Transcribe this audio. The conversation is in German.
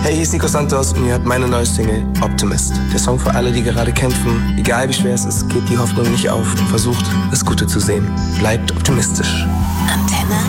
Hey, hier ist Nico Santos und ihr hört meine neue Single Optimist. Der Song für alle, die gerade kämpfen. Egal wie schwer es ist, gebt die Hoffnung nicht auf und versucht, das Gute zu sehen. Bleibt optimistisch. Antenne